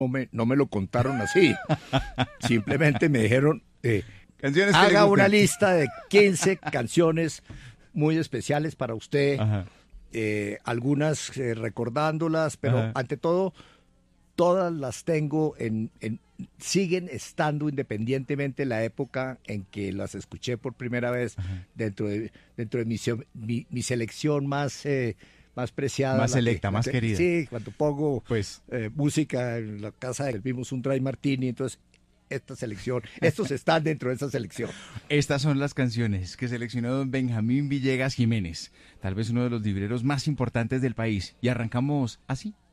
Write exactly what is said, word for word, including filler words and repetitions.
no me, no me lo contaron así. Simplemente me dijeron, eh, Canciones que le haga una gustan. lista de quince canciones muy especiales para usted, Ajá. eh, algunas eh, recordándolas, pero Ajá. ante todo, todas las tengo en, en- siguen estando independientemente de la época en que las escuché por primera vez dentro de dentro de mi, se- mi, mi selección más eh, más preciada, Más la que- selecta, la más que- querida. Sí, cuando pongo Pues eh, música en la casa de vimos un Dry Martini, entonces esta selección, estos están dentro de esa selección. estas son las canciones que seleccionó don Benjamín Villegas Jiménez, tal vez uno de los libreros más importantes del país. Y arrancamos así.